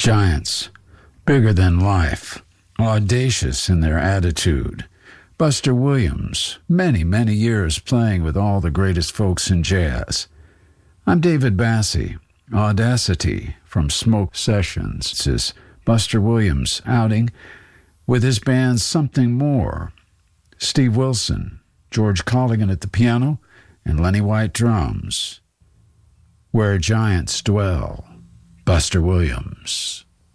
Giants, bigger than life, audacious in their attitude. Buster Williams, many, many years playing with all the greatest folks in jazz. I'm David Bassie. Audacity from Smoke Sessions is Buster Williams outing with his band Something More. Steve Wilson, George Colligan at the piano, and Lenny White drums. Where Giants Dwell, Buster Williams.